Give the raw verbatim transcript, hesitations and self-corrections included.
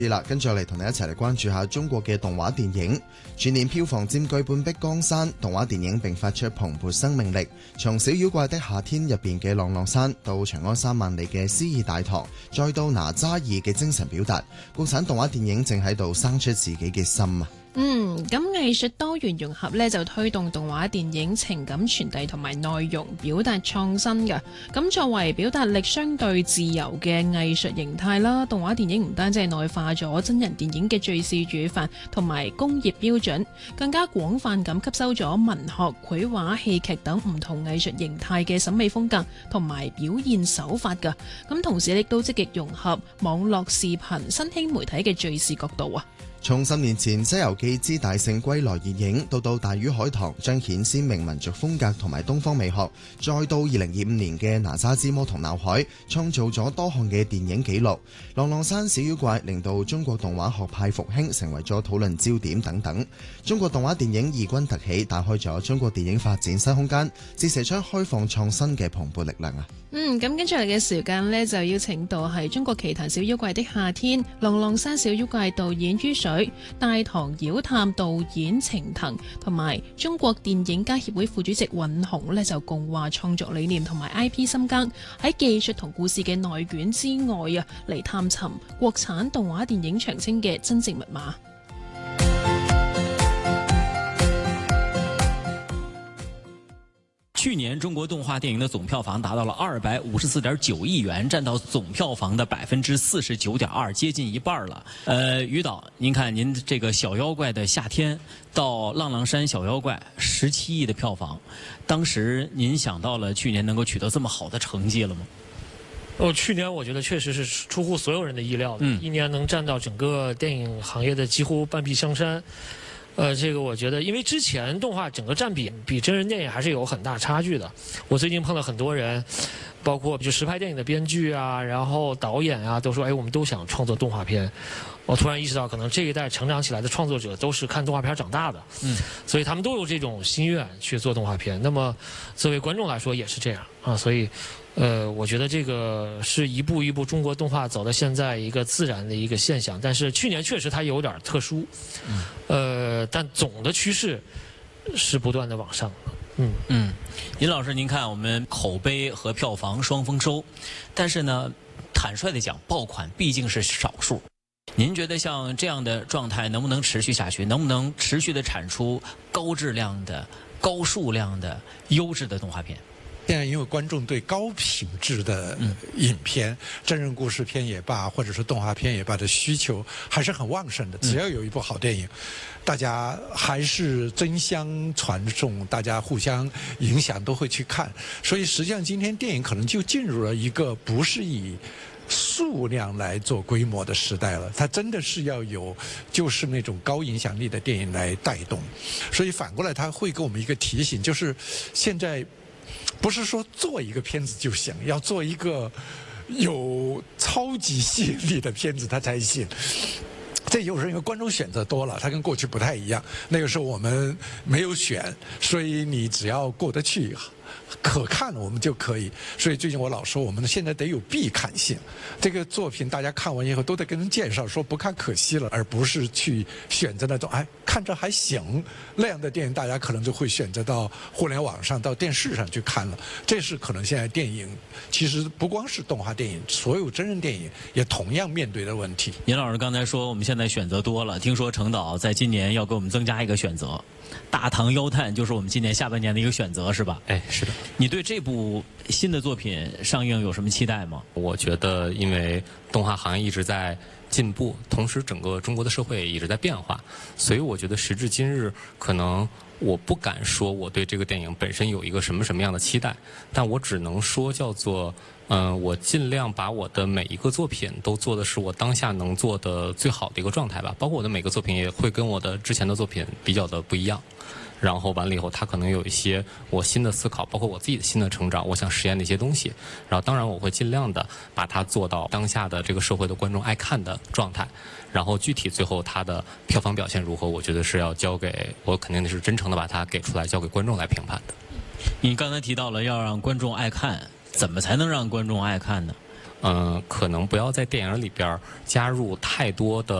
啦，跟住嚟同你一齊嚟關注下中國嘅動畫電影。全年票房佔據半壁江山，動畫電影並發出蓬勃生命力。從小妖怪的夏天入邊嘅浪浪山，到長安三萬里嘅詩意大唐，再到哪吒二嘅精神表達，國產動畫電影正喺度生出自己嘅心啊！ 嗯，咁藝術多元融合呢，就推動動畫電影情感傳遞同埋內容表達創新嘅。咁作為表達力相對自由嘅藝術形態啦，動畫電影唔單止係內化咗真人電影嘅敘事語法同埋工業標準，更加廣泛咁吸收咗文學、繪畫、戲劇等唔同藝術形態嘅審美風格同埋表現手法㗎。咁同時亦都積極融合網絡視頻、新興媒體嘅敘事角度啊。 從十年前《西遊記之大聖歸來》熱映，到到大魚海棠彰顯鮮明民族風格同埋東方美學，再到二零二五年嘅哪吒之魔童鬧海，創造咗多項嘅電影紀錄。浪浪山小妖怪令到中國動畫學派復興，成為咗討論焦點等等。中國動畫電影異軍突起，打開咗中國電影發展新空間，折射出開放創新嘅蓬勃力量啊！ 嗯，咁跟住嚟嘅時間呢，就邀請到係中國奇譚小妖怪的夏天、浪浪山小妖怪導演于水、大唐妖探導演程騰，同埋中國電影家協會副主席尹雄呢，就共話創作理念同埋 I P 深耕，喺技術同故事嘅內卷之外啊，嚟探尋國產動畫電影長青嘅真正密碼。 去年中國動畫電影的總票房達到了二百五十四點九億元，佔到總票房的百分之四十九點二，接近一半了。呃，於導，您看您這個小妖怪的夏天到浪浪山小妖怪十七億的票房，當時您想到了去年能夠取得這麼好的成績了嗎？ 哦，去年我覺得確實是出乎所有人的意料的，嗯，一年能佔到整個電影行業的幾乎半壁江山。呃，這個我覺得，因為之前動畫整個佔比比真人電影還是有很大差距的。我最近碰到很多人，包括就實拍電影的編劇啊，然後導演啊，都說，哎，我們都想創作動畫片。我突然意識到，可能這一代成長起來的創作者都是看動畫片長大的，嗯，所以他們都有這種心願去做動畫片。那麼作為觀眾來說也是這樣啊，所以。呃，我覺得這個是一步一步中國動畫走到現在一個自然的一個現象，但是去年確實它有點特殊，嗯，呃，但總的趨勢是不斷的往上，嗯嗯，尹老師，您看我們口碑和票房雙豐收，但是呢，坦率地講，爆款畢竟是少數。您覺得像這樣的狀態能不能持續下去？能不能持續地產出高質量的、高數量的、優質的動畫片？ 現在因為觀眾對高品質的影片、嗯、真人故事片也罷，或者是動畫片也罷的需求還是很旺盛的。只要有一部好電影，嗯、大家還是爭相傳頌，大家互相影響，都會去看。所以實際上今天電影可能就進入了一個不是以數量來做規模的時代了，它真的是要有就是那種高影響力的電影來帶動。所以反過來它會給我們一個提醒，就是現在不是說做一個片子就行，要做一個有超級吸引力的片子它才行。這有時候因為觀眾選擇多了，它跟過去不太一樣。那個時候我們沒有選，所以你只要過得去可看我們就可以。所以最近我老說我們現在得有必看性，這個作品大家看完以後都得跟人介紹，說不看可惜了，而不是去選擇那種哎看着還行那樣的電影，大家可能就會選擇到互聯網上到電視上去看了。這是可能現在電影其實不光是動畫電影，所有真人電影也同樣面對的問題。 尹老師剛才說我們現在選擇多了，聽說程導在今年要給我們增加一個選擇，大唐妖探就是我們今年下半年的一個選擇，是吧？ 哎，是的。 你對這部新的作品上映有什麼期待嗎？ 我覺得因為動畫行業一直在進步，同時整個中國的社會一直在變化，所以我覺得時至今日，可能我不敢說我對這個電影本身有一個什麼什麼樣的期待，但我只能說叫做嗯、呃，我盡量把我的每一個作品都做的是我當下能做的最好的一個狀態吧，包括我的每個作品也會跟我的之前的作品比較的不一樣，然後完了以後它可能有一些我新的思考，包括我自己的新的成長，我想實驗的一些東西，然後當然我會盡量的把它做到當下的這個社會的觀眾愛看的狀態，然後具體最後它的票房表現如何，我覺得是要交給我，肯定是真誠的把它給出來，交給觀眾來評判的。 你剛才提到了要讓觀眾愛看，怎麼才能讓觀眾愛看呢？ 嗯、呃，可能不要在电影里边加入太多的